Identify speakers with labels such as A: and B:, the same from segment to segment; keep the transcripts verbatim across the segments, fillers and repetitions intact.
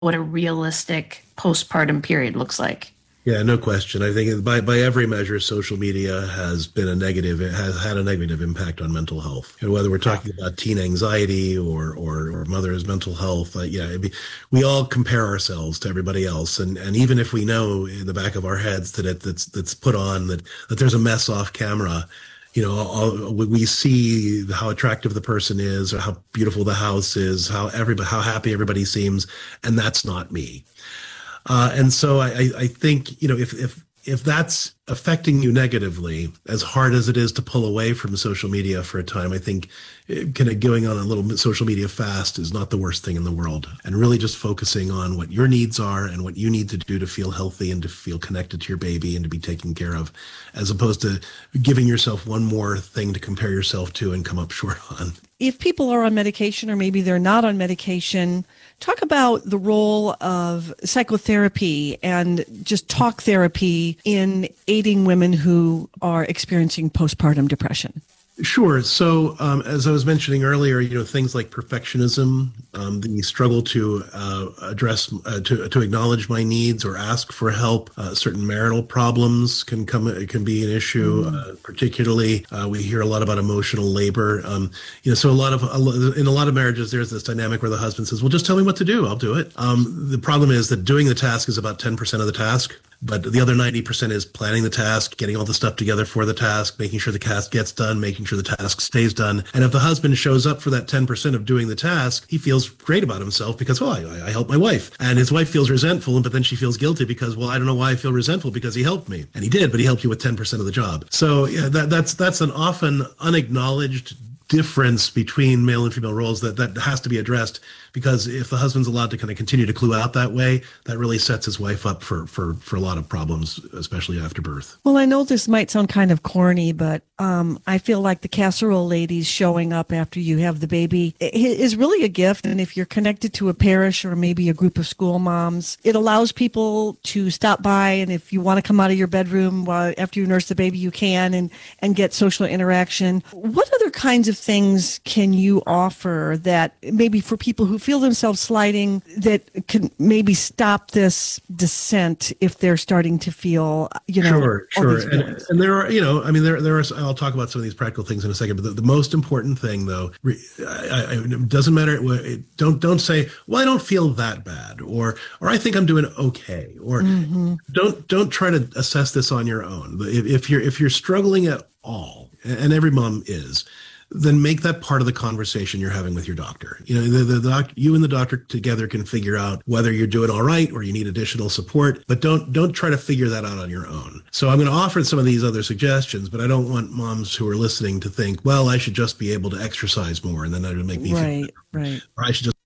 A: what a realistic postpartum period looks like.
B: Yeah, no question. I think by by every measure, social media has been a negative. It has had a negative impact on mental health. And whether we're talking about teen anxiety or or, or mother's mental health, uh, yeah, it'd be, we all compare ourselves to everybody else, and and even if we know in the back of our heads that it that's that's put on that that there's a mess off camera, you know, all, we see how attractive the person is, or how beautiful the house is, how everybody how happy everybody seems, and that's not me. Uh, and so I, I think, you know, if, if, if that's affecting you negatively, as hard as it is to pull away from social media for a time, I think kind of going on a little social media fast is not the worst thing in the world. And really just focusing on what your needs are and what you need to do to feel healthy and to feel connected to your baby and to be taken care of, as opposed to giving yourself one more thing to compare yourself to and come up short on.
C: If people are on medication, or maybe they're not on medication, talk about the role of psychotherapy and just talk therapy in aiding women who are experiencing postpartum depression.
B: Sure. So, um, as I was mentioning earlier, you know, things like perfectionism, um, the struggle to uh, address, uh, to to acknowledge my needs or ask for help. Uh, certain marital problems can come, it can be an issue. Mm. Uh, particularly, uh, we hear a lot about emotional labor. Um, you know, so a lot of in a lot of marriages, there's this dynamic where the husband says, "Well, just tell me what to do. I'll do it." Um, the problem is that doing the task is about ten percent of the task. But the other ninety percent is planning the task, getting all the stuff together for the task, making sure the task gets done, making sure the task stays done. And if the husband shows up for that ten percent of doing the task, he feels great about himself because, well, I, I helped my wife. And his wife feels resentful, but then she feels guilty because, well, I don't know why I feel resentful because he helped me. And he did, but he helped you with ten percent of the job. So yeah, that, that's that's an often unacknowledged difference between male and female roles that that has to be addressed, because if the husband's allowed to kind of continue to clue out that way, that really sets his wife up for for for a lot of problems, especially after birth.
C: Well, I know this might sound kind of corny, but um, I feel like the casserole ladies showing up after you have the baby is really a gift. And if you're connected to a parish or maybe a group of school moms, it allows people to stop by. And if you want to come out of your bedroom while, after you nurse the baby, you can, and, and get social interaction. What other kinds of things can you offer that maybe for people who feel themselves sliding, that can maybe stop this descent if they're starting to feel, you know,
B: sure, sure. And, and there are, you know, I mean, there, there are, I'll talk about some of these practical things in a second, but the, the most important thing though, I, I, it doesn't matter. Don't, don't say, well, I don't feel that bad, or, or I think I'm doing okay, or mm-hmm. don't, don't try to assess this on your own. If, if you're, if you're struggling at all, and every mom is, then make that part of the conversation you're having with your doctor. You know, the, the, the doc, you and the doctor together can figure out whether you're doing all right or you need additional support, but don't don't try to figure that out on your own. So I'm going to offer some of these other suggestions, but I don't want moms who are listening to think, well, I should just be able to exercise more and then that would make me
C: right,
B: feel better.
C: Right.
B: Or I should just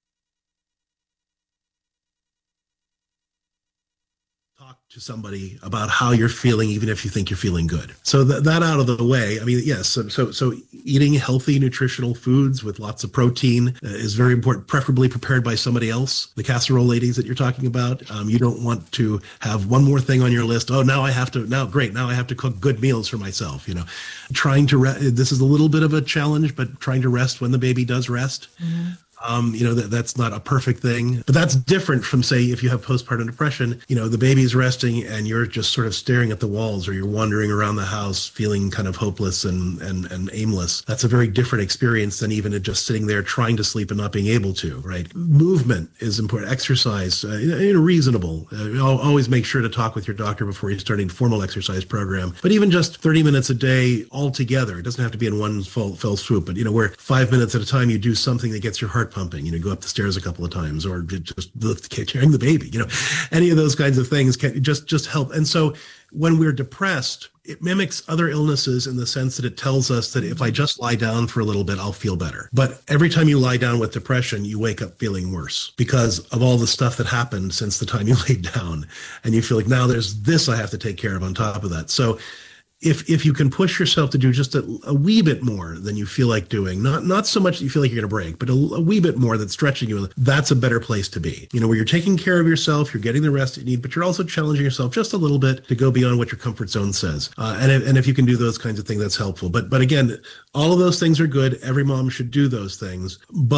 B: to somebody about how you're feeling, even if you think you're feeling good. So th- that out of the way, I mean, yes, so, so so eating healthy nutritional foods with lots of protein uh, is very important, preferably prepared by somebody else. The casserole ladies that you're talking about, um, you don't want to have one more thing on your list. Oh, now I have to, now great, now I have to cook good meals for myself, you know. Trying to, re- this is a little bit of a challenge, but trying to rest when the baby does rest. Mm-hmm. Um, you know, that that's not a perfect thing, but that's different from, say, if you have postpartum depression, you know, the baby's resting and you're just sort of staring at the walls, or you're wandering around the house feeling kind of hopeless and, and, and aimless. That's a very different experience than even just sitting there trying to sleep and not being able to, right? Movement is important. Exercise, uh, you know, reasonable. Uh, always make sure to talk with your doctor before you start a formal exercise program, but even just thirty minutes a day altogether, it doesn't have to be in one fell, fell swoop, but, you know, where five minutes at a time you do something that gets your heart pumping, you know, go up the stairs a couple of times, or just lift, carrying the baby, you know, any of those kinds of things can just, just help. And so when we're depressed, it mimics other illnesses in the sense that it tells us that if I just lie down for a little bit, I'll feel better. But every time you lie down with depression, you wake up feeling worse because of all the stuff that happened since the time you laid down. And you feel like now there's this I have to take care of on top of that. So If if you can push yourself to do just a, a wee bit more than you feel like doing, not not so much that you feel like you're going to break, but a, a wee bit more that's stretching you, that's a better place to be. You know, where you're taking care of yourself, you're getting the rest you need, but you're also challenging yourself just a little bit to go beyond what your comfort zone says. Uh, and, if, and if you can do those kinds of things, that's helpful. But But again, all of those things are good. Every mom should do those things. But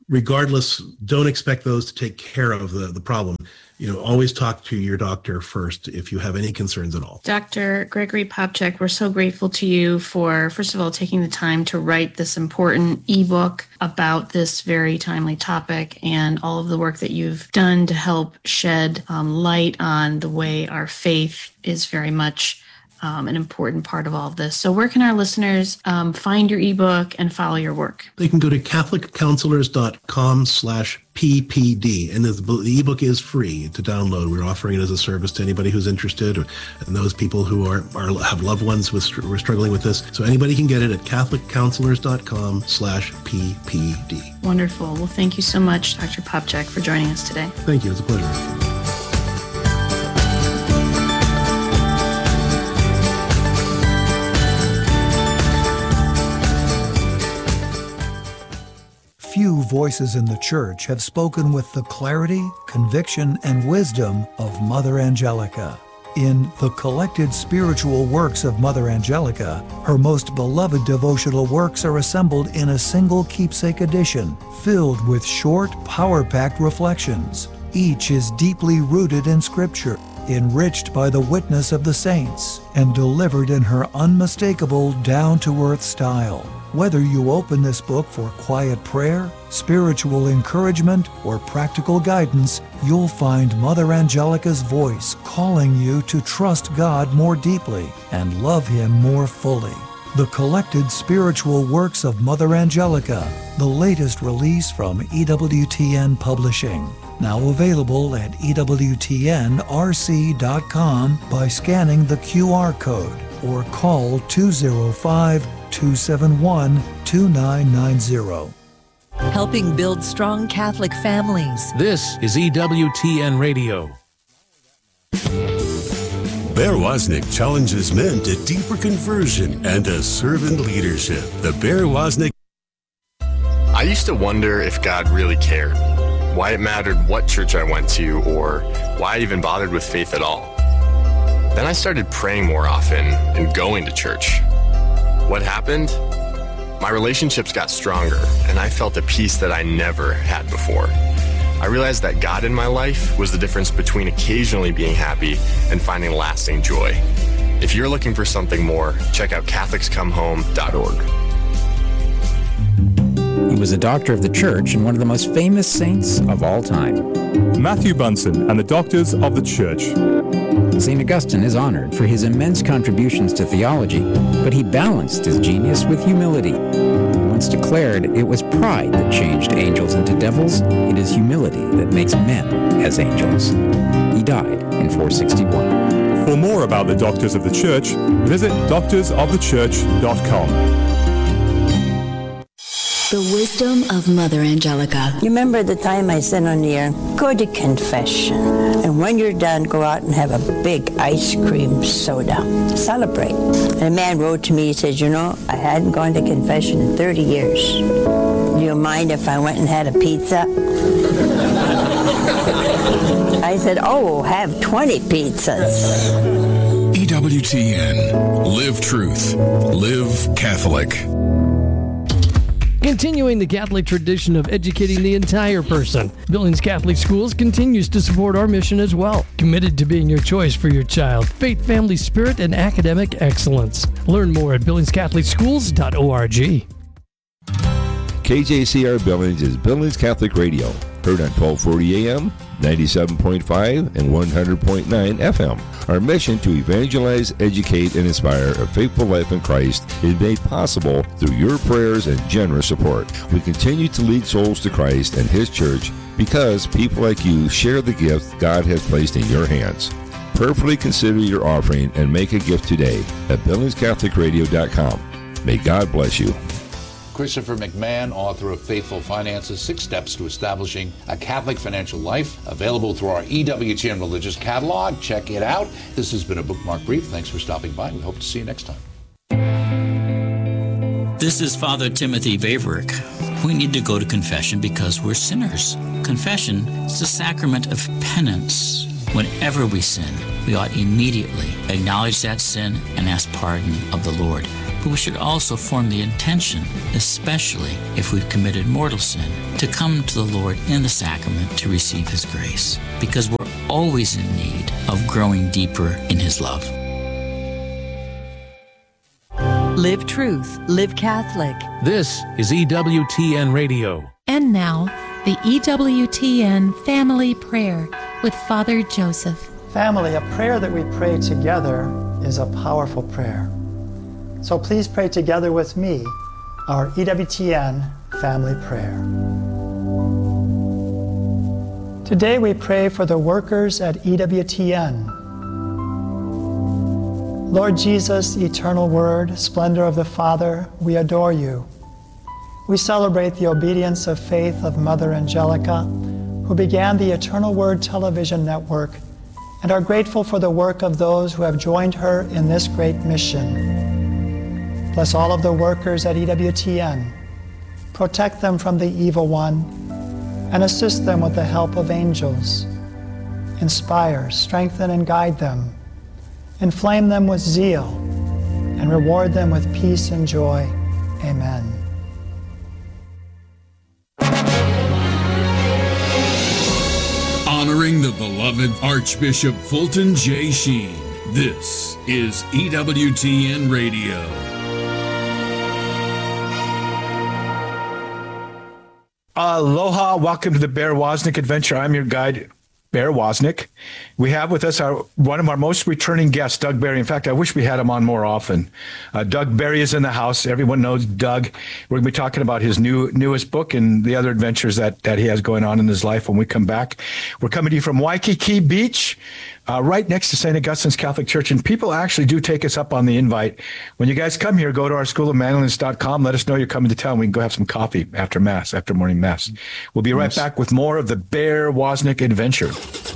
B: regardless, don't expect those to take care of the, the problem. You know, always talk to your doctor first if you have any concerns at all.
A: Doctor Gregory Popcak, we're so grateful to you for, first of all, taking the time to write this important ebook about this very timely topic and all of the work that you've done to help shed um, light on the way our faith is very much Um, an important part of all of this. So where can our listeners um, find your ebook and follow your work?
B: They can go to catholic counselors dot com slash P P D. And the, the ebook is free to download. We're offering it as a service to anybody who's interested, or, and those people who are, are have loved ones with who are struggling with this. So anybody can get it at catholic counselors dot com slash P P D.
A: Wonderful. Well, thank you so much, Doctor Popcak, for joining us today.
B: Thank you. It's a pleasure.
D: Few voices in the Church have spoken with the clarity, conviction, and wisdom of Mother Angelica. In the collected spiritual works of Mother Angelica, her most beloved devotional works are assembled in a single keepsake edition, filled with short, power-packed reflections. Each is deeply rooted in Scripture, enriched by the witness of the saints, and delivered in her unmistakable, down-to-earth style. Whether you open this book for quiet prayer, spiritual encouragement, or practical guidance, you'll find Mother Angelica's voice calling you to trust God more deeply and love Him more fully. The collected spiritual works of Mother Angelica, the latest release from E W T N Publishing. Now available at E W T N R C dot com by scanning the Q R code or call two oh five, two seven one, two nine nine zero.
E: Helping build strong Catholic families.
F: This is E W T N Radio.
G: Bear Wozniak challenges men to deeper conversion and to servant leadership. The Bear Wozniak.
H: I used to wonder if God really cared, why it mattered what church I went to, or why I even bothered with faith at all. Then I started praying more often and going to church. What happened? My relationships got stronger, and I felt a peace that I never had before. I realized that God in my life was the difference between occasionally being happy and finding lasting joy. If you're looking for something more, check out catholics come home dot org.
I: He was a doctor of the Church and one of the most famous saints of all time.
J: Matthew Bunson and the Doctors of the Church.
I: Saint Augustine is honored for his immense contributions to theology, but he balanced his genius with humility. He once declared, "It was pride that changed angels into devils. It is humility that makes men as angels." He died in four sixty-one.
J: For more about the Doctors of the Church, visit doctors of the church dot com.
K: The wisdom of Mother Angelica.
L: You remember the time I said on the air, go to confession. And when you're done, go out and have a big ice cream soda. Celebrate. And a man wrote to me, he said, you know, I hadn't gone to confession in thirty years. Do you mind if I went and had a pizza? I said, oh, have twenty pizzas.
M: E W T N. Live truth. Live Catholic.
N: Continuing the Catholic tradition of educating the entire person, Billings Catholic Schools continues to support our mission as well. Committed to being your choice for your child, faith, family, spirit, and academic excellence. Learn more at billings catholic schools dot org.
O: K J C R Billings is Billings Catholic Radio, heard on twelve forty A M, ninety-seven point five, and one hundred point nine F M. Our mission to evangelize, educate, and inspire a faithful life in Christ is made possible through your prayers and generous support. We continue to lead souls to Christ and His church because people like you share the gift God has placed in your hands. Prayerfully consider your offering and make a gift today at billings catholic radio dot com. May God bless you.
P: Christopher McMahon, author of Faithful Finances, Six Steps to Establishing a Catholic Financial Life, available through our E W T N Religious Catalog. Check it out. This has been a Bookmark Brief. Thanks for stopping by. We hope to see you next time.
Q: This is Father Timothy Vaverick. We need to go to confession because we're sinners. Confession is the sacrament of penance. Whenever we sin, we ought immediately acknowledge that sin and ask pardon of the Lord. but we should also form the intention, especially if we've committed mortal sin, to come to the Lord in the sacrament to receive His grace, because we're always in need of growing deeper in His love.
E: Live Truth, Live Catholic.
F: This is E W T N Radio.
R: And now, the E W T N Family Prayer with Father Joseph.
S: Family, a prayer that we pray together is a powerful prayer. So please pray together with me our E W T N Family Prayer. Today we pray for the workers at E W T N. Lord Jesus, eternal Word, splendor of the Father, we adore you. We celebrate the obedience of faith of Mother Angelica, who began the Eternal Word television network, and are grateful for the work of those who have joined her in this great mission. Bless all of the workers at E W T N. Protect them from the evil one, and assist them with the help of angels. Inspire, strengthen, and guide them. Inflame them with zeal, and reward them with peace and joy. Amen.
M: Honoring the beloved Archbishop Fulton J. Sheen, this is E W T N Radio.
T: Aloha, welcome to the Bear Wozniak Adventure. I'm your guide, Bear Wozniak. We have with us our one of our most returning guests, Doug Barry. In fact, I wish we had him on more often. Uh, Doug Barry is in the house. Everyone knows Doug. We're going to be talking about his new newest book and the other adventures that, that he has going on in his life when we come back. We're coming to you from Waikiki Beach, uh, right next to Saint Augustine's Catholic Church. And people actually do take us up on the invite. When you guys come here, go to our school of manliness dot com. Let us know you're coming to town. We can go have some coffee after Mass, after morning Mass. We'll be right back with more of the Bear Wozniak Adventure.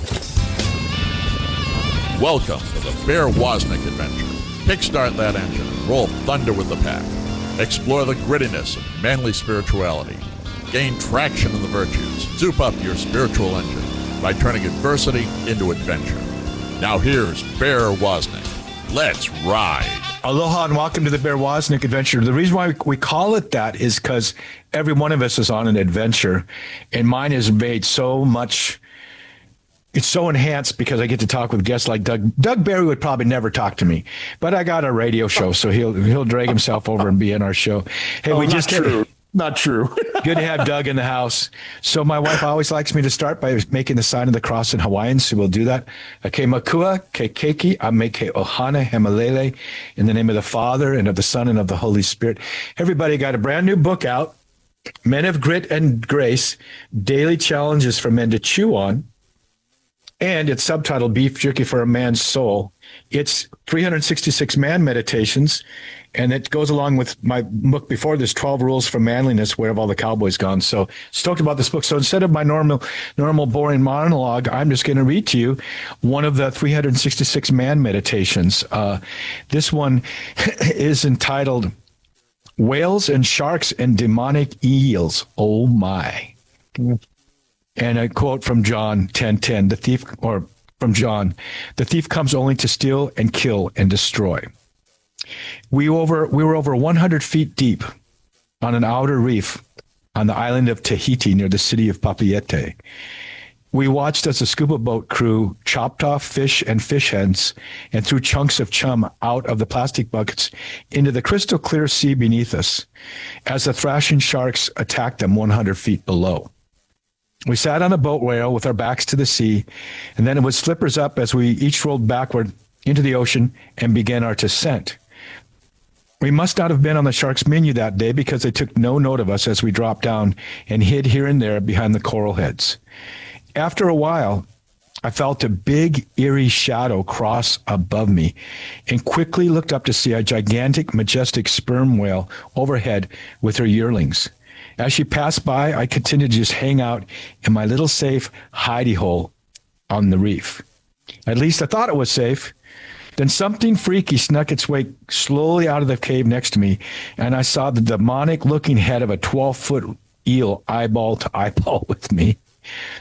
U: Welcome to the Bear Wozniak Adventure. Kickstart that engine and roll thunder with the pack. Explore the grittiness of manly spirituality. Gain traction in the virtues. Soup up your spiritual engine by turning adversity into adventure. Now here's Bear Wozniak. Let's ride.
T: Aloha and welcome to the Bear Wozniak Adventure. The reason why we call it that is because every one of us is on an adventure, and mine has made so much. It's so enhanced because I get to talk with guests like Doug. Doug Barry would probably never talk to me, but I got a radio show, so he'll he'll drag himself over and be in our show. Hey,
B: oh,
T: we
B: not
T: just
B: true. Not true.
T: Good to have Doug in the house. So my wife always likes me to start by making the sign of the cross in Hawaiian, so we'll do that. Ke makua, ke keiki, a me ke ohana hemalele, in the name of the Father and of the Son and of the Holy Spirit. Everybody got a brand new book out, Men of Grit and Grace, Daily Challenges for Men to Chew On. And it's subtitled Beef Jerky for a Man's Soul. It's three hundred sixty-six man meditations, and it goes along with my book before this, twelve Rules for Manliness, Where Have All the Cowboys Gone? So stoked about this book. So instead of my normal, normal boring monologue, I'm just going to read to you one of the three hundred sixty-six man meditations. Uh, this one is entitled Whales and Sharks and Demonic Eels. Oh, my. And a quote from John ten ten, the thief, or from John, the thief comes only to steal and kill and destroy. We over we were over one hundred feet deep on an outer reef on the island of Tahiti near the city of Papeete. We watched as the scuba boat crew chopped off fish and fish heads and threw chunks of chum out of the plastic buckets into the crystal clear sea beneath us as the thrashing sharks attacked them one hundred feet below. We sat on a boat rail with our backs to the sea, and then it would slippers up as we each rolled backward into the ocean and began our descent. We must not have been on the sharks' menu that day because they took no note of us as we dropped down and hid here and there behind the coral heads. After a while, I felt a big, eerie shadow cross above me and quickly looked up to see a gigantic, majestic sperm whale overhead with her yearlings. As she passed by, I continued to just hang out in my little safe hidey hole on the reef. At least I thought it was safe. Then something freaky snuck its way slowly out of the cave next to me, and I saw the demonic-looking head of a twelve-foot eel eyeball to eyeball with me.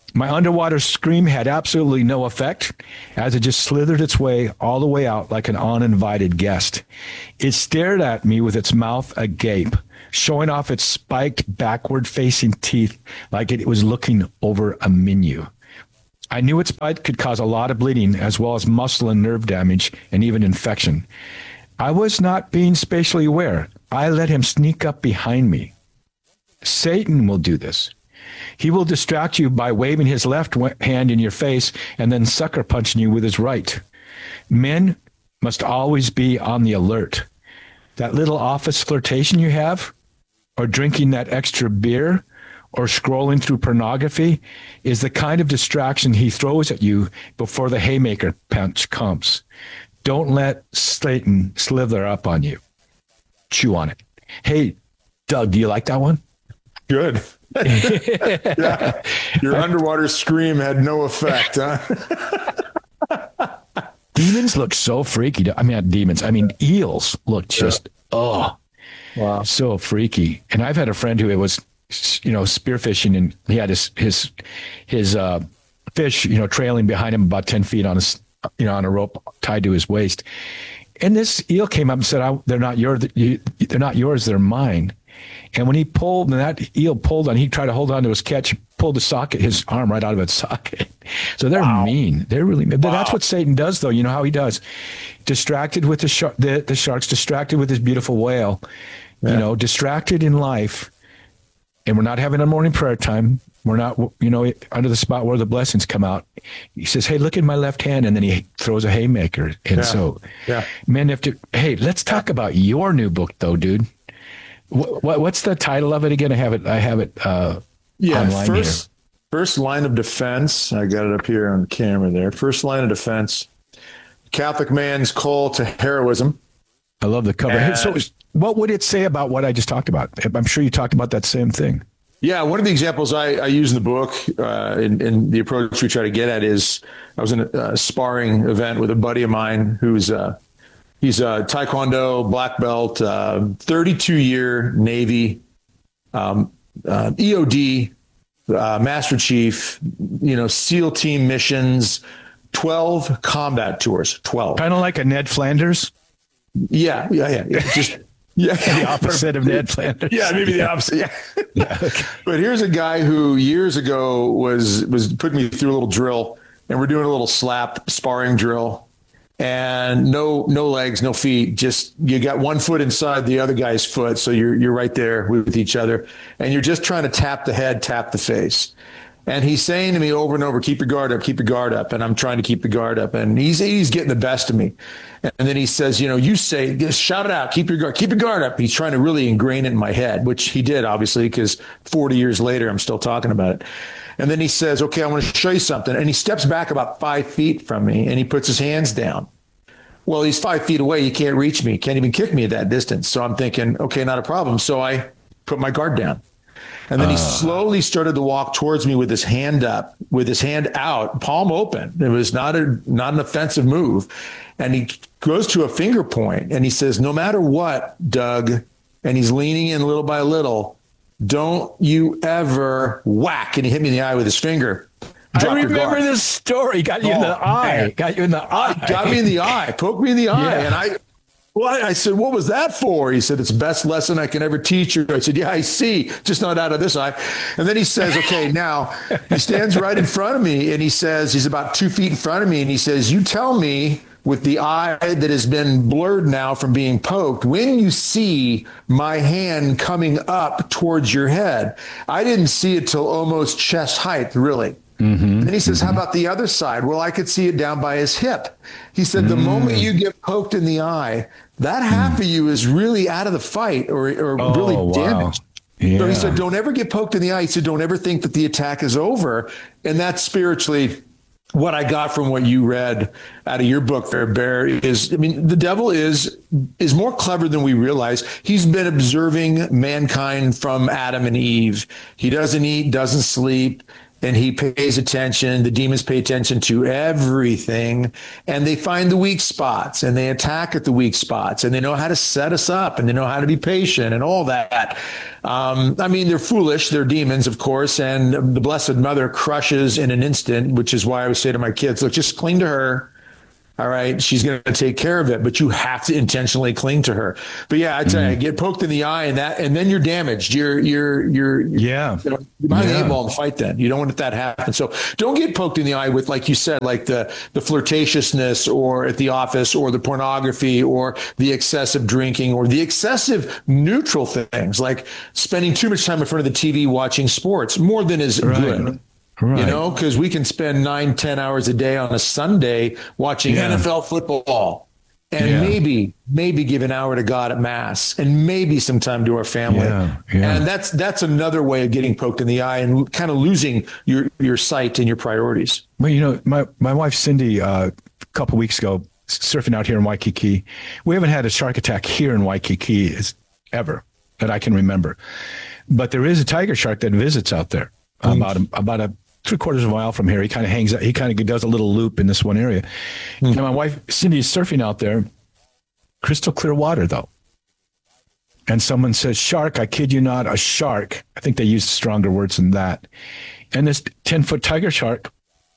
T: My underwater scream had absolutely no effect, as it just slithered its way all the way out like an uninvited guest. It stared at me with its mouth agape, showing off its spiked backward-facing teeth like it was looking over a menu. I knew its bite could cause a lot of bleeding, as well as muscle and nerve damage, and even infection. I was not being spatially aware. I let him sneak up behind me. Satan will do this. He will distract you by waving his left hand in your face and then sucker punching you with his right. Men must always be on the alert. That little office flirtation you have, or drinking that extra beer, or scrolling through pornography, is the kind of distraction he throws at you before the haymaker punch comes. Don't let Satan slither up on you. Chew on it. Hey, Doug, do you like that one?
C: Good. Yeah. Your underwater scream had no effect, huh?
T: Demons look so freaky. I mean, not demons. I mean, eels look just, yeah. oh, wow, so freaky. And I've had a friend who was, you know, spearfishing, and he had his his his uh, fish, you know, trailing behind him about ten feet on his, you know, on a rope tied to his waist. And this eel came up and said, I, "They're not yours. They're not yours. They're mine." And when he pulled, and that eel pulled on, he tried to hold on to his catch, pulled the socket, his arm right out of its socket. So they're wow. mean. They're really mean. Wow. That's what Satan does, though. You know how he does. Distracted with the, shark, the, the sharks, distracted with his beautiful whale, yeah. you know, distracted in life. And we're not having a morning prayer time. We're not, you know, under the spot where the blessings come out. He says, hey, look at my left hand. And then he throws a haymaker. And yeah. so yeah. men have to, hey, let's talk about your new book, though, dude. What, what what's the title of it again? I have it. I have it. Uh,
C: yeah,
T: online
C: first
T: here.
C: First line of defense. I got it up here on camera. There, first line of defense. Catholic man's call to heroism.
T: I love the cover. And, so, what would it say about what I just talked about? I'm sure you talked about that same thing.
C: Yeah, one of the examples I, I use in the book, uh, in, in the approach we try to get at is, I was in a, a sparring event with a buddy of mine who's. Uh, He's a Taekwondo black belt, uh, thirty-two year Navy, um, uh, E O D, uh, Master Chief, you know, SEAL team missions, twelve combat tours, twelve.
T: Kind of like a Ned Flanders.
C: Yeah, yeah, yeah. yeah. Just yeah,
T: the opposite of Ned Flanders.
C: Yeah, maybe the opposite. Yeah. yeah okay. But here's a guy who years ago was was putting me through a little drill, and we're doing a little slap sparring drill. And no, no legs, no feet. Just you got one foot inside the other guy's foot, so you're you're right there with each other, and you're just trying to tap the head, tap the face. And he's saying to me over and over, "Keep your guard up, keep your guard up." And I'm trying to keep the guard up, and he's he's getting the best of me. And then he says, "You know, you say, just shout it out, keep your guard, keep your guard up." He's trying to really ingrain it in my head, which he did, obviously, because forty years later, I'm still talking about it. And then he says, okay, I want to show you something. And he steps back about five feet from me and he puts his hands down. Well, he's five feet away. He can't reach me. Can't even kick me at that distance. So I'm thinking, okay, not a problem. So I put my guard down. And then uh. he slowly started to walk towards me with his hand up, with his hand out, palm open. It was not a not an offensive move. And he goes to a finger point and he says, no matter what, Doug, and he's leaning in little by little, don't you ever whack. And he hit me in the eye with his finger.
T: Drop I remember this story. Got you oh, in the eye. Man. Got you in the eye.
C: Got me in the eye. Poked me in the eye. Yeah. And I, well, I said, what was that for? He said, it's the best lesson I can ever teach you. I said, yeah, I see. Just not out of this eye. And then he says, okay, now he stands right in front of me and he says, he's about two feet in front of me. And he says, you tell me, with the eye that has been blurred now from being poked, when you see my hand coming up towards your head. I didn't see it till almost chest height, really. Mm-hmm. And he says, mm-hmm. how about the other side? Well, I could see it down by his hip. He said, mm. the moment you get poked in the eye, that half mm. of you is really out of the fight or, or oh, really wow. damaged. Yeah. So he said, don't ever get poked in the eye. He said, don't ever think that the attack is over. And that's spiritually what I got from what you read out of your book there, Bear, is, I mean, the devil is is more clever than we realize. He's been observing mankind from Adam and Eve. He doesn't eat, doesn't sleep. and he pays attention. The demons pay attention to everything, and they find the weak spots, and they attack at the weak spots, and they know how to set us up, and they know how to be patient and all that. Um, I mean, they're foolish. They're demons, of course, and the Blessed Mother crushes in an instant, which is why I would say to my kids, look, just cling to her. All right. She's going to take care of it, but you have to intentionally cling to her. But yeah, I tell mm-hmm. you, get poked in the eye and that, and then you're damaged. You're, you're, you're,
T: yeah.
C: You know, you're behind
T: yeah.
C: the eight ball in the fight then. You don't want that to happen. So don't get poked in the eye with, like you said, like the, the flirtatiousness or at the office or the pornography or the excessive drinking or the excessive neutral things like spending too much time in front of the T V watching sports more than is right. good. Right. You know, because we can spend nine, ten hours a day on a Sunday watching yeah. N F L football and yeah. maybe, maybe give an hour to God at Mass and maybe some time to our family.
T: Yeah. Yeah.
C: And that's that's another way of getting poked in the eye and kind of losing your, your sight and your priorities.
T: Well, you know, my, my wife, Cindy, uh, a couple of weeks ago, surfing out here in Waikiki, we haven't had a shark attack here in Waikiki ever that I can remember. But there is a tiger shark that visits out there mm. about a, about a three quarters of a mile from here. He kind of hangs out. He kind of does a little loop in this one area. Mm-hmm. And my wife, Cindy, is surfing out there, crystal clear water though. And someone says, shark, I kid you not, a shark. I think they used stronger words than that. And this ten foot tiger shark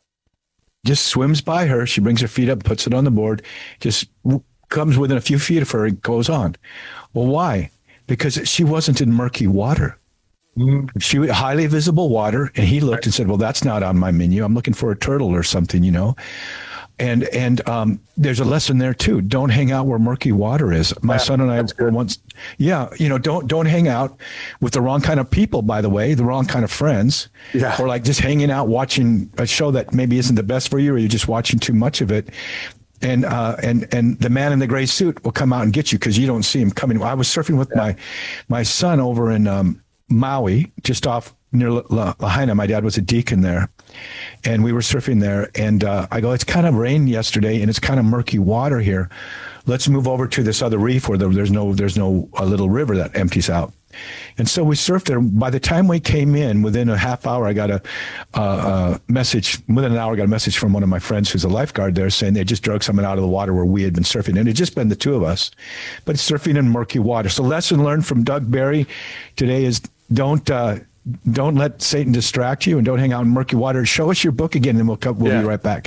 T: just swims by her. She brings her feet up, puts it on the board, just comes within a few feet of her and goes on. Well, why? Because she wasn't in murky water. Mm-hmm. She was highly visible water, and he looked and said, well, that's not on my menu. I'm looking for a turtle or something, you know. And and um, there's a lesson there too. Don't hang out where murky water is. My yeah, son and I were once, yeah, you know, don't don't hang out with the wrong kind of people, by the way, the wrong kind of friends.
C: Yeah.
T: Or like just hanging out watching a show that maybe isn't the best for you, or you're just watching too much of it. And uh, and and the man in the gray suit will come out and get you because you don't see him coming. I was surfing with yeah. my my son over in um, Maui, just off near Lahaina. My dad was a deacon there, and we were surfing there. And uh, I go, it's kind of rained yesterday, and it's kind of murky water here. Let's move over to this other reef where there's no there's no a little river that empties out. And so we surfed there. By the time we came in, within a half hour, I got a, a, a message. Within an hour, I got a message from one of my friends who's a lifeguard there saying they just drug someone out of the water where we had been surfing. And it had just been the two of us, but it's surfing in murky water. So lesson learned from Doug Barry today is don't uh, don't let Satan distract you and don't hang out in murky water. Show us your book again, and we'll come, we'll yeah. be right back.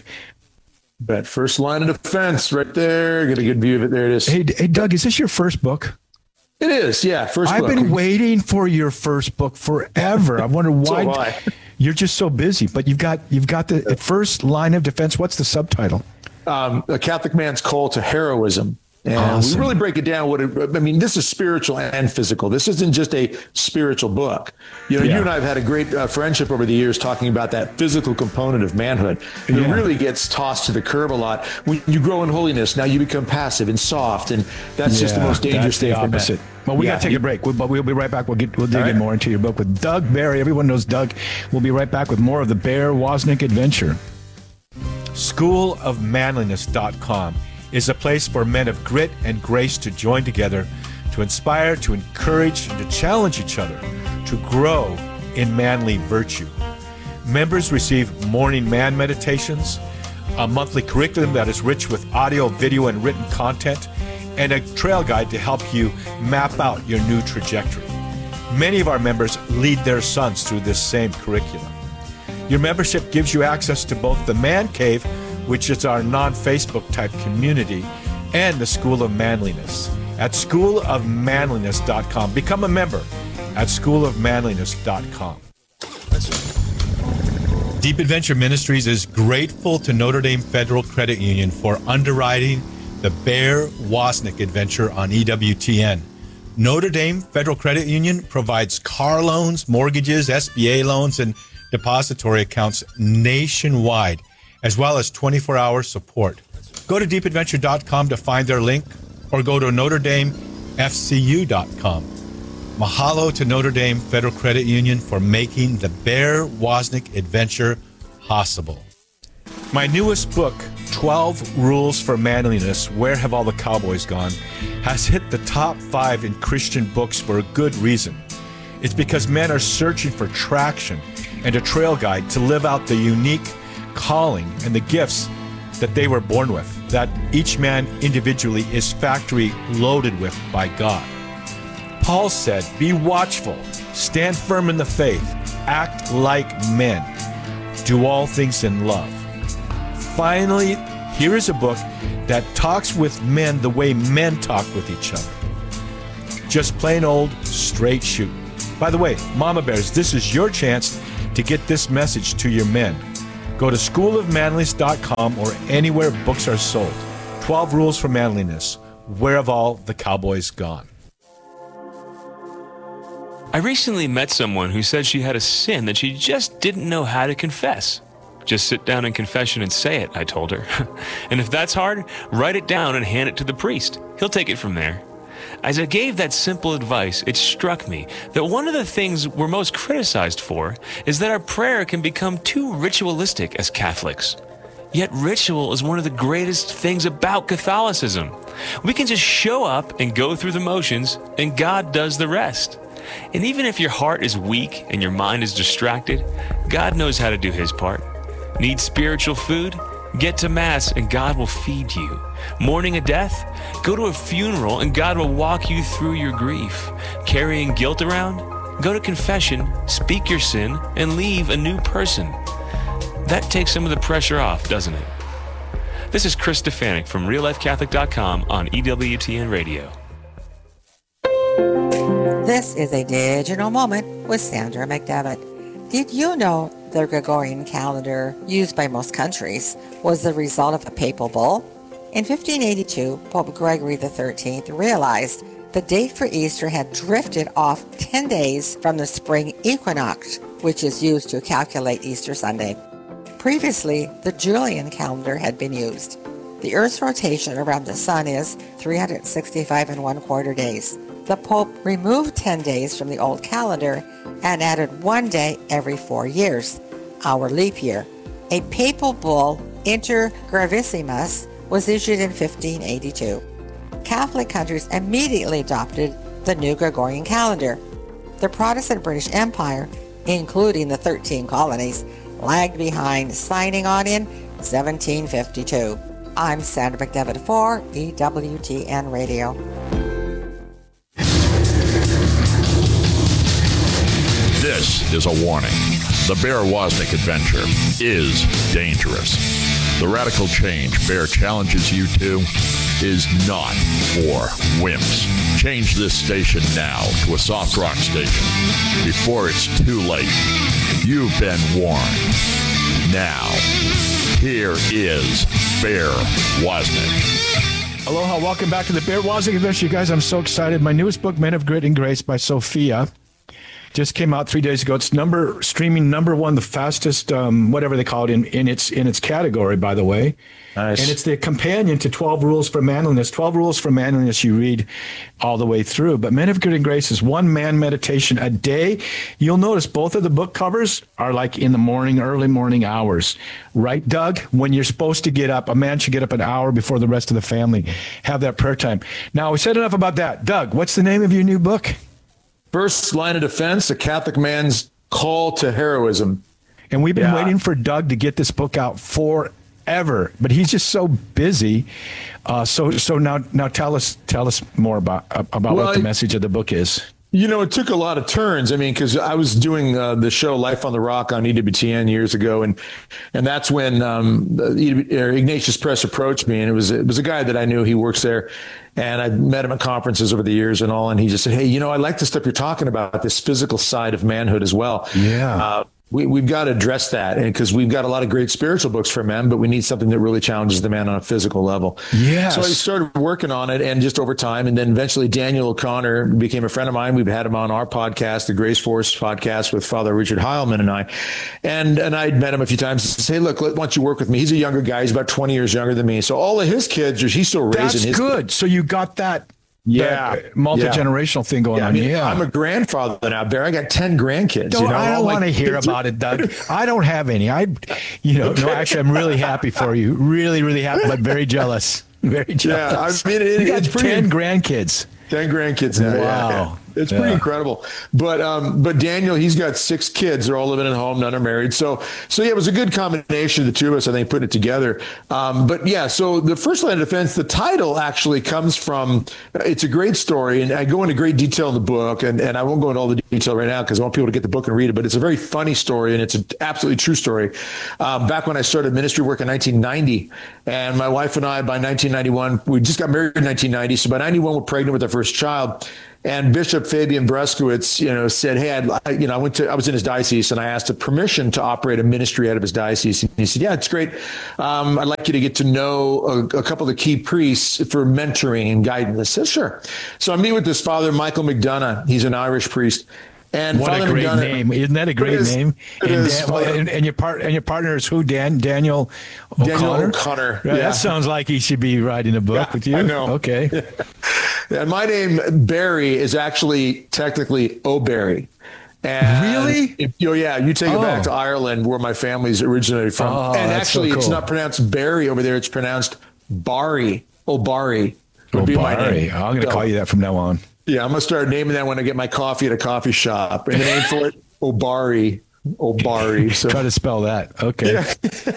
C: That first line of defense right there. Get a good view of it. There it is.
T: Hey, hey Doug, is this your first book?
C: It is, yeah. First
T: I've
C: book.
T: been waiting for your first book forever. I wonder why
C: so I.
T: You're just so busy. But you've got you've got the first line of defense. What's the subtitle?
C: Um, a Catholic Man's Call to Heroism. And
T: awesome.
C: we really break it down. What it, I mean, this is spiritual and physical. This isn't just a spiritual book. You know, yeah. you and I have had a great uh, friendship over the years talking about that physical component of manhood. It yeah. really gets tossed to the curb a lot. When you grow in holiness, now you become passive and soft, and that's yeah, just the most dangerous thing.
T: The opposite. Well, we yeah. got to take a break, we'll, but we'll be right back. We'll get we'll dig right. in more into your book with Doug Barry. Everyone knows Doug. We'll be right back with more of the Bear Wozniak adventure.
J: school of manliness dot com is a place for men of grit and grace to join together, to inspire, to encourage, and to challenge each other to grow in manly virtue. Members receive morning man meditations, a monthly curriculum that is rich with audio, video, and written content, and a trail guide to help you map out your new trajectory. Many of our members lead their sons through this same curriculum. Your membership gives you access to both the Man Cave, which is our non-Facebook type community, and the School of Manliness at school of manliness dot com. Become a member at school of manliness dot com. Deep Adventure Ministries is grateful to Notre Dame Federal Credit Union for underwriting the Bear Wozniak adventure on E W T N. Notre Dame Federal Credit Union provides car loans, mortgages, S B A loans, and depository accounts nationwide, as well as twenty-four hour support. Go to deep adventure dot com to find their link, or go to notre dame f c u dot com. Mahalo to Notre Dame Federal Credit Union for making the Bear Wozniak adventure possible. My newest book, twelve Rules for Manliness, Where Have All the Cowboys Gone?, has hit the top five in Christian books for a good reason. It's because men are searching for traction and a trail guide to live out the unique calling and the gifts that they were born with, that each man individually is factory loaded with by God. Paul said, be watchful, stand firm in the faith, act like men, do all things in love. Finally, here is a book that talks with men the way men talk with each other. Just plain old straight shoot. By the way, Mama Bears, this is your chance to get this message to your men. Go to school of manliness dot com or anywhere books are sold. twelve Rules for Manliness. Where have all the cowboys gone?
A: I recently met someone who said she had a sin that she just didn't know how to confess. Just sit down in confession and say it, I told her. And if that's hard, write it down and hand it to the priest. He'll take it from there. As I gave that simple advice, it struck me that one of the things we're most criticized for is that our prayer can become too ritualistic as Catholics. Yet ritual is one of the greatest things about Catholicism. We can just show up and go through the motions, and God does the rest. And even if your heart is weak and your mind is distracted, God knows how to do his part. Need spiritual food? Get to Mass and God will feed you. Mourning a death? Go to a funeral and God will walk you through your grief. Carrying guilt around? Go to confession, speak your sin, and leave a new person. That takes some of the pressure off, doesn't it? This is Chris Stefanik from real life catholic dot com on E W T N Radio.
V: This is a digital moment with Sandra McDevitt. Did you know the Gregorian calendar, used by most countries, was the result of a papal bull? In fifteen eighty-two, Pope Gregory the thirteenth realized the date for Easter had drifted off ten days from the spring equinox, which is used to calculate Easter Sunday. Previously, the Julian calendar had been used. The Earth's rotation around the sun is three hundred sixty-five and one quarter days. The Pope removed ten days from the old calendar and added one day every four years, our leap year. A papal bull, Inter Gravissimus, was issued in fifteen eighty-two. Catholic countries immediately adopted the new Gregorian calendar. The Protestant British Empire, including the thirteen colonies, lagged behind, signing on in seventeen fifty-two. I'm Sandra McDevitt for E W T N Radio.
U: This is a warning. The Bear Wozniak adventure is dangerous. The radical change Bear challenges you to is not for wimps. Change this station now to a soft rock station before it's too late. You've been warned. Now, here is Bear Wozniak.
T: Aloha, welcome back to the Bear Wozniak Adventure, you guys. I'm so excited. My newest book, Men of Grit and Grace by Sophia, just came out three days ago. It's number streaming number one, the fastest, um, whatever they call it in, in its in its category, by the way. Nice. And it's the companion to twelve Rules for Manliness. twelve Rules for Manliness you read all the way through. But Men of Grit and Grace is one man meditation a day. You'll notice both of the book covers are like in the morning, early morning hours. Right, Doug? When you're supposed to get up, a man should get up an hour before the rest of the family. Have that prayer time. Now, we said enough about that. Doug, what's the name of your new book?
C: First Line of Defense, A Catholic Man's Call to Heroism.
T: And we've been
C: yeah.
T: waiting for Doug to get this book out forever, but he's just so busy. Uh, so so now now tell us tell us more about about well, what the message of the book is.
C: You know, it took a lot of turns. I mean, because I was doing uh, the show Life on the Rock on E W T N years ago, and and that's when um, Ignatius Press approached me, and it was it was a guy that I knew. He works there. And I met him at conferences over the years and all. And he just said, hey, you know, I like the stuff you're talking about, this physical side of manhood as well.
T: Yeah.
C: Uh, we, we've got to address that, and because we've got a lot of great spiritual books for men, but we need something that really challenges the man on a physical level.
T: Yes.
C: So I started working on it, and just over time, and then eventually Daniel O'Connor became a friend of mine. We've had him on our podcast, the Grace Force podcast with Father Richard Heilman and I. And and I'd met him a few times and said, hey, look, why don't you work with me? He's a younger guy. He's about twenty years younger than me. So all of his kids, he's still raising
T: That's
C: his
T: That's good.
C: kids.
T: So you got that.
C: Yeah,
T: multi-generational
C: yeah.
T: thing going
C: yeah,
T: on.
C: I mean,
T: yeah,
C: I'm a grandfather now, Bear. I got ten grandkids.
T: Don't,
C: you know,
T: I don't want to hear
C: kids
T: about
C: are...
T: it, Doug. I don't have any. I, you know, no, actually, I'm really happy for you. Really, really happy, but very jealous. Very jealous.
C: Yeah, I mean, it,
T: you got
C: it's pretty.
T: ten grandkids.
C: Ten grandkids now.
T: Wow.
C: Yeah. It's
T: Yeah.
C: pretty incredible. But um, but Daniel, he's got six kids. They're all living at home. None are married. So so yeah, it was a good combination of the two of us, I think, putting it together. Um, but yeah, so the First Line of Defense, the title actually comes from, it's a great story. And I go into great detail in the book. And, and I won't go into all the detail right now because I want people to get the book and read it. But it's a very funny story. And it's an absolutely true story. Um, back when I started ministry work in nineteen ninety, and my wife and I, by nineteen ninety-one, we just got married in nineteen ninety. So by ninety-one, we're pregnant with our first child. And Bishop Fabian Breskowitz, you know, said, "Hey, I'd, I, you know, I went to, I was in his diocese, and I asked for permission to operate a ministry out of his diocese." And he said, "Yeah, it's great. Um, I'd like you to get to know a, a couple of the key priests for mentoring and guidance." I said, "Sure." So I meet with this Father Michael McDonough. He's an Irish priest. And
T: what
C: Father
T: a great
C: McDonough,
T: name! Isn't that a great
C: it is,
T: name?
C: It
T: and,
C: is,
T: Dan, well, and, and your part and your partner is who? Dan Daniel O'Connor.
C: Daniel O'Connor.
T: Right,
C: Yeah.
T: That sounds like he should be writing a book
C: Yeah,
T: with you.
C: I know.
T: Okay.
C: And my name, Barry, is actually technically O'Barry. And
T: Really?
C: If, oh, yeah. You take it back
T: Oh.
C: to Ireland, where my family's originated from.
T: Oh,
C: and
T: that's so
C: actually, it's
T: cool.
C: not pronounced Barry over there. It's pronounced Barry. O'Barry would be my
T: Barry.
C: name.
T: I'm going to
C: So,
T: call you that from now on.
C: Yeah, I'm going to start naming that when I get my coffee at a coffee shop. And the name for it, O'Barry. O'Barry. So
T: Try to spell that. Okay.
C: Yeah.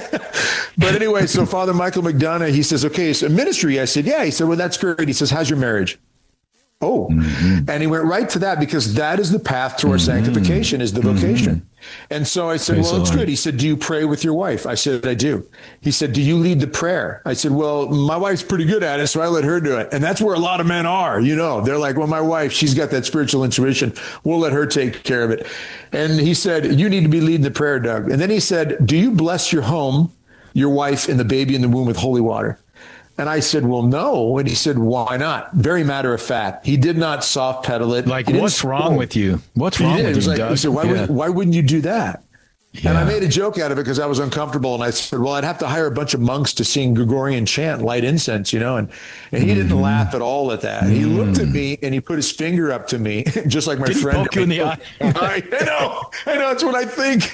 C: But anyway, so Father Michael McDonough, he says, "Okay, so ministry." I said, "Yeah." He said, "Well, that's great." He says, "How's your marriage?" Oh,
T: Mm-hmm.
C: and he went right to that because that is the path towards
T: Mm-hmm.
C: sanctification, is the vocation. And so I said,
T: Praise
C: "Well,
T: the
C: it's
T: Lord.
C: good." He said, "Do you pray with your wife?" I said, "I do." He said, "Do you lead the prayer?" I said, "Well, my wife's pretty good at it, so I let her do it." And that's where a lot of men are, you know. They're like, "Well, my wife, she's got that spiritual intuition. We'll let her take care of it." And he said, "You need to be leading the prayer, Doug." And then he said, "Do you bless your home, your wife, and the baby in the womb with holy water?" And I said, "Well, no." And he said, "Why not?" Very matter of fact. He did not soft pedal it.
T: Like,
C: He didn't
T: what's wrong
C: spoon.
T: with you? What's
C: He
T: wrong
C: did.
T: with
C: It was
T: you,
C: like,
T: Doug?
C: he said, why,
T: Yeah.
C: would, why wouldn't you do that? And I
T: Yeah.
C: made a joke out of it because I was uncomfortable. And I said, "Well, I'd have to hire a bunch of monks to sing Gregorian chant, light incense, you know." And, and he didn't
T: Mm-hmm.
C: laugh at all at that. He looked at me and he put his finger up to me, just like my
T: Did he
C: friend.
T: poke you in the eye?
C: I know. I know. That's what I think.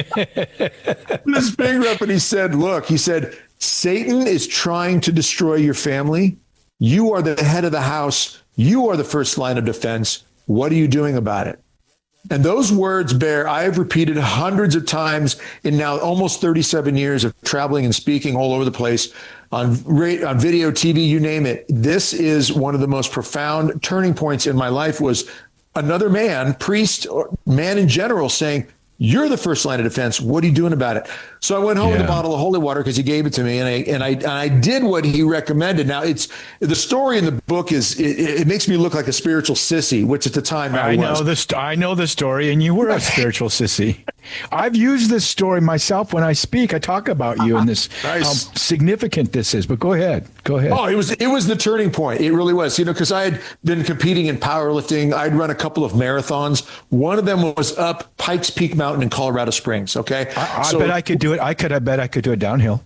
C: Put his finger up and he said, "Look," he said, "Satan is trying to destroy your family. You are the head of the house. You are the first line of defense. What are you doing about it?" And those words, Bear, I have repeated hundreds of times in now almost thirty-seven years of traveling and speaking all over the place on, ra- on video, T V, you name it. This is one of the most profound turning points in my life, was another man, priest, or man in general, saying, "You're the first line of defense. What are you doing about it?" So I went home with a
T: Yeah.
C: bottle of holy water because he gave it to me, and I and I and I did what he recommended. Now, it's the story in the book is it, it makes me look like a spiritual sissy, which at the time I,
T: I
C: was.
T: know this. I know the story, and you were a spiritual sissy. I've used this story myself when I speak. I talk about you and this
C: Nice.
T: how significant this is. But go ahead, go ahead.
C: Oh, it was it was the turning point. It really was. You know, because I had been competing in powerlifting. I'd run a couple of marathons. One of them was up Pikes Peak Mountain in Colorado Springs. Okay,
T: I, I bet I could do it. I could. I bet I could do it downhill.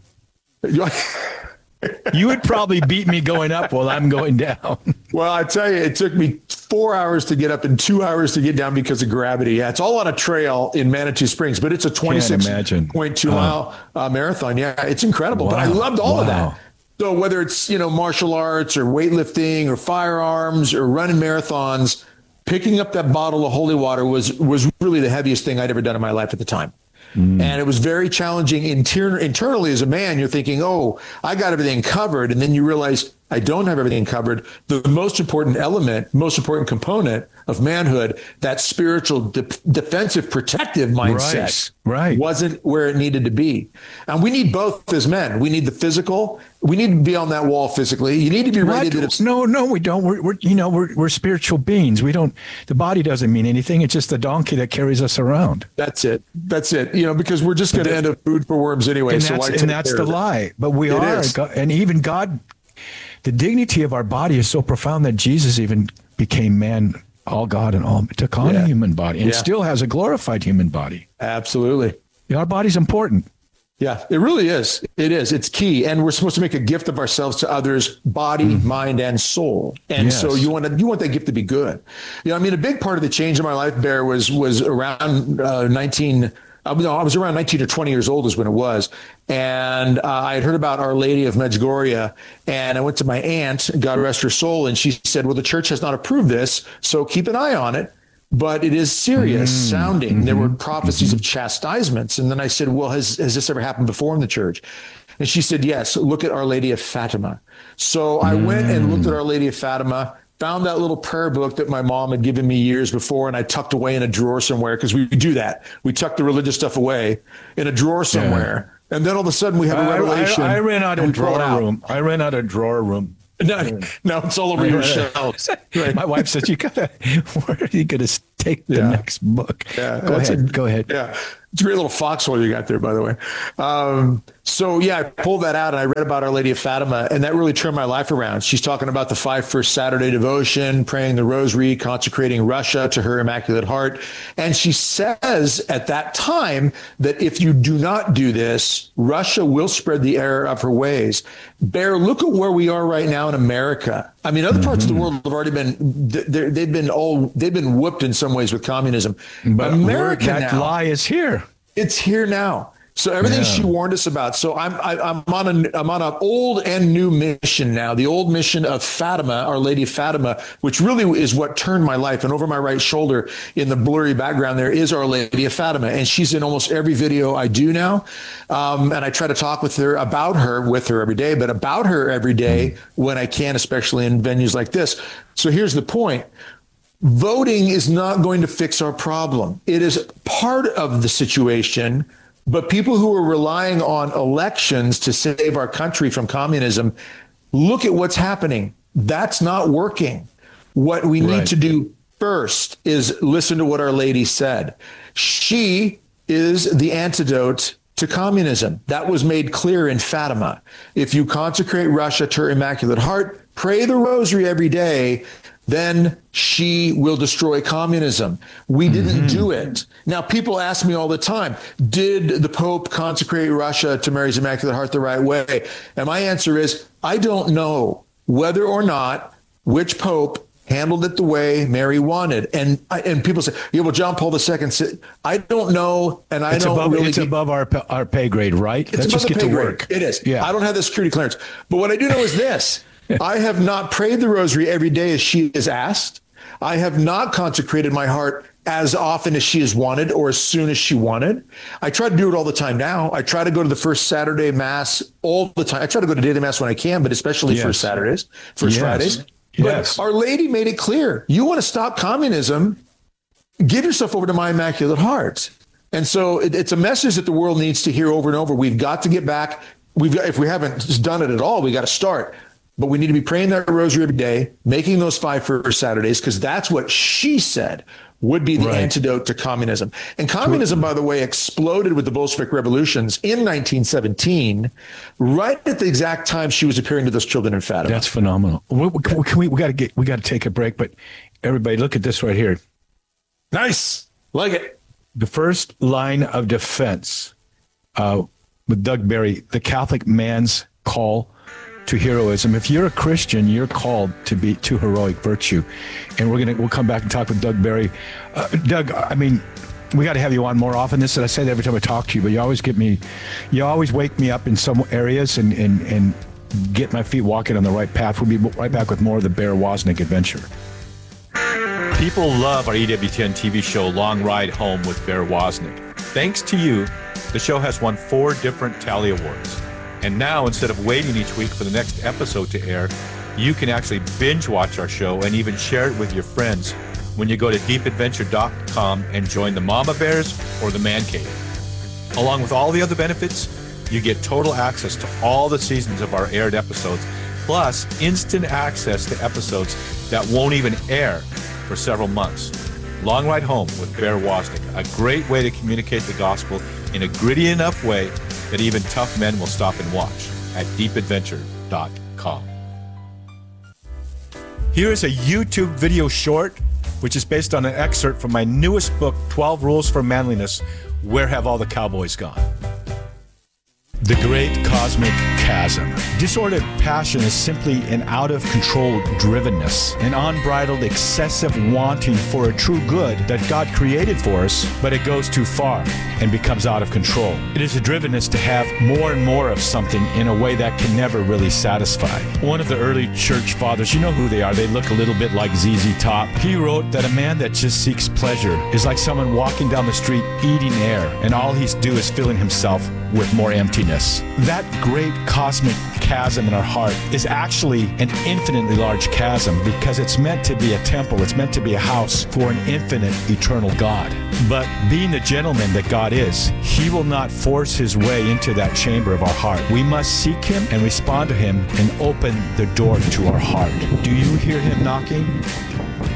T: You would probably beat me going up while I'm going down.
C: Well, I tell you, it took me four hours to get up and two hours to get down because of gravity. Yeah, it's all on a trail in Manitou Springs, but it's a twenty-six point two mile uh, marathon. Yeah, it's incredible. But I
T: Wow.
C: loved all of
T: Wow.
C: that. So whether it's, you know, martial arts or weightlifting or firearms or running marathons, picking up that bottle of holy water was was really the heaviest thing I'd ever done in my life at the time. And it was very challenging inter- internally as a man. You're thinking, oh, I got everything covered. And then you realize I don't have everything covered. The most important element, most important component of manhood, that spiritual de- defensive protective mindset,
T: Right, right.
C: wasn't where it needed to be. And we need both as men. We need the physical. We need to be on that wall physically. You need to be ready
T: What?
C: that it's
T: No, no, we don't. We're, we're you know, we're we're spiritual beings. We don't. The body doesn't mean anything. It's just the donkey that carries us around.
C: That's it. That's it. You know, because we're just going to end up food for worms anyway.
T: And
C: so
T: that's,
C: why
T: and
C: take
T: that's
C: care
T: the
C: of it?
T: lie. But we
C: It
T: are,
C: is.
T: God, and even God, the dignity of our body is so profound that Jesus even became man, all God and all, took on
C: Yeah.
T: a human body, and
C: Yeah.
T: still has a glorified human body.
C: Absolutely.
T: Our body's important.
C: Yeah, it really is. It is. It's key. And we're supposed to make a gift of ourselves to others, body, mind, and soul. And
T: Yes.
C: so you want to, you want that gift to be good. You know, I mean, a big part of the change in my life, Bear, was, was around uh, nineteen I was, I was around nineteen or twenty years old is when it was. And uh, I had heard about Our Lady of Medjugorje, and I went to my aunt, God rest her soul, and she said, well, the church has not approved this, so keep an eye on it. But it is serious mm-hmm. sounding. Mm-hmm. There were prophecies mm-hmm. of chastisements. And then I said, well, has, has this ever happened before in the church? And she said, yes, look at Our Lady of Fatima. So I mm. went and looked at Our Lady of Fatima, found that little prayer book that my mom had given me years before, and I tucked away in a drawer somewhere, because we do that. We tuck the religious stuff away in a drawer somewhere. Yeah. And then all of a sudden we have a revelation.
T: I, I, I ran out of drawer room. I ran out of drawer room.
C: No, no, it's all over your shelves.
T: Right. My wife said, "You gotta. Where are you gonna take the yeah. next book?"
C: Yeah,
T: go ahead. A, go ahead.
C: Yeah, it's a great little foxhole you got there, by the way. Um, so yeah, I pulled that out and I read about Our Lady of Fatima, and that really turned my life around. She's talking about the five first Saturday devotion, praying the Rosary, consecrating Russia to her Immaculate Heart, and she says at that time that if you do not do this, Russia will spread the error of her ways. Bear, look at where we are right now in America. I mean, other parts mm-hmm. of the world have already been, they've been all, they've been whooped in some ways with communism.
T: But
C: America
T: that
C: now,
T: lie is here.
C: It's here now. So everything yeah. she warned us about. So I'm I, I'm on a I'm on an old and new mission now. The old mission of Fatima, Our Lady of Fatima, which really is what turned my life. And over my right shoulder, in the blurry background, there is Our Lady of Fatima, and she's in almost every video I do now. Um, and I try to talk with her about her, with her every day, but about her every day when I can, especially in venues like this. So here's the point. Voting is not going to fix our problem. It is part of the situation. But people who are relying on elections to save our country from communism, look at what's happening. That's not working. What we need right. to do first is listen to what Our Lady said. She is the antidote to communism. That was made clear in Fatima. If you consecrate Russia to her Immaculate Heart, pray the Rosary every day, then she will destroy communism. We didn't mm-hmm. do it. Now, people ask me all the time, did the Pope consecrate Russia to Mary's Immaculate Heart the right way? And my answer is, I don't know whether or not which Pope handled it the way Mary wanted. And and people say, yeah, well, John Paul the Second said, I don't know, and I
T: it's
C: don't
T: above,
C: really...
T: It's get, above our our pay grade, right?
C: It's
T: Let's
C: above
T: just
C: the
T: get
C: pay
T: to
C: grade.
T: work.
C: It is.
T: Yeah.
C: I don't have the security clearance. But what I do know is this. I have not prayed the Rosary every day as she is asked. I have not consecrated my heart as often as she has wanted or as soon as she wanted. I try to do it all the time now. I try to go to the first Saturday Mass all the time. I try to go to daily Mass when I can, but especially yes. first Saturdays, first yes. Fridays.
T: Yes.
C: But Our Lady made it clear. You want to stop communism, give yourself over to my Immaculate Heart. And so it, it's a message that the world needs to hear over and over. We've got to get back. We've got, if we haven't done it at all, we got to start. But we need to be praying that Rosary every day, making those five first Saturdays, because that's what she said would be the right. antidote to communism. And communism, by the way, exploded with the Bolshevik revolutions in nineteen seventeen, right at the exact time she was appearing to those children in Fatima.
T: That's phenomenal. We, we, we, we got to get, we got to take a break, but everybody, look at this right here.
C: Nice, like it.
T: The first line of defense uh, with Doug Barry, the Catholic man's call to heroism. If you're a Christian, you're called to be to heroic virtue. And we're gonna we'll come back and talk with Doug Barry. Uh, Doug, I mean, we got to have you on more often. This, and I say that every time I talk to you, but you always get me, you always wake me up in some areas and and and get my feet walking on the right path. We'll be right back with more of the Bear Wozniak adventure. People love our E W T N T V show, Long Ride Home with Bear Wozniak. Thanks to you, the show has won four different Tally Awards. And now, instead of waiting each week for the next episode to air, you can actually binge watch our show and even share it with your friends when you go to deep adventure dot com and join the Mama Bears or the Man Cave. Along with all the other benefits, you get total access to all the seasons of our aired episodes, plus instant access to episodes that won't even air for several months. Long Ride Home with Bear Wozniak, a great way to communicate the gospel in a gritty enough way that even tough men will stop and watch at deep adventure dot com. Here is a YouTube video short, which is based on an excerpt from my newest book, twelve Rules for Manliness, Where Have All the Cowboys Gone? The Great Cosmic Chasm. Disordered passion is simply an out-of-control drivenness, an unbridled, excessive wanting for a true good that God created for us, but it goes too far and becomes out of control. It is a drivenness to have more and more of something in a way that can never really satisfy. One of the early church fathers, you know who they are, they look a little bit like Z Z Top. He wrote that a man that just seeks pleasure is like someone walking down the street eating air, and all he's do is filling himself with more emptiness. That great cosmic chasm in our heart is actually an infinitely large chasm because it's meant to be a temple, it's meant to be a house for an infinite, eternal God. But being the gentleman that God is, He will not force His way into that chamber of our heart. We must seek Him and respond to Him and open the door to our heart. Do you hear Him knocking?